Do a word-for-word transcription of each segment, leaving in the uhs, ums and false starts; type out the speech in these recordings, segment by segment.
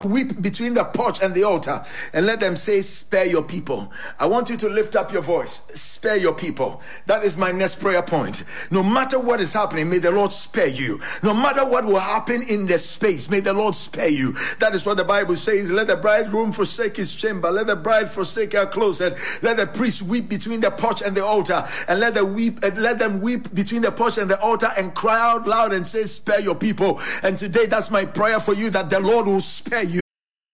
weep between the porch and the altar, and let them say, spare your people. I want you to lift up your voice. Spare your people. That is my next prayer point. No matter what is happening, may the Lord spare you. No matter what will happen in the space, may the Lord spare you. That is what the Bible says. Let the bridegroom forsake his chamber. Let the bride forsake her closet. Let the priest weep between the porch and the altar, and let the weep and let them weep between the porch and the altar, and cry out loud and say, spare your people. And today, that's my prayer for you, that the Lord will spare you.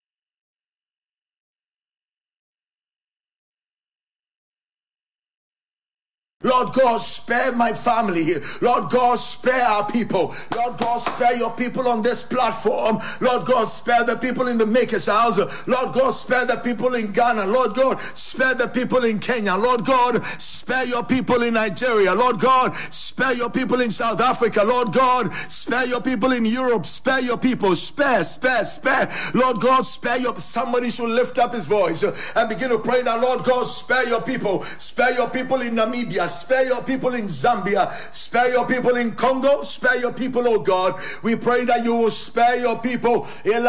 Lord God, spare my family. Lord God, spare our people. Lord God, spare your people on this platform. Lord God, spare the people in the Maker's House. Lord God, spare the people in Ghana. Lord God, spare the people in Kenya. Lord God, spare your people in Nigeria. Lord God, spare your people in South Africa. Lord God, spare your people in Europe. Spare your people. Spare, spare, spare. Lord God, spare your... Somebody should lift up his voice and begin to pray that, Lord God, spare your people. Spare your people in Namibia. Spare your people in Zambia. Spare your people in Congo. Spare your people, oh God. We pray that you will spare your people. Lift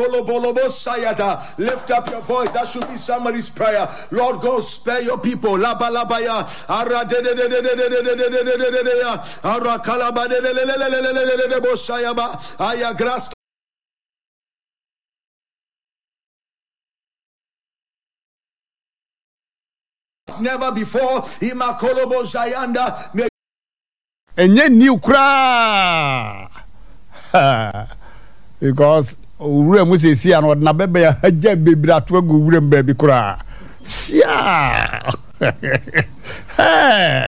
up your voice. That should be somebody's prayer. Lord God, spare your people. Never before. Imakolobo Jayanda. Enye new cry. Because ure musi si an na bebe ya haje bebra to gu ure baby cry. Sia.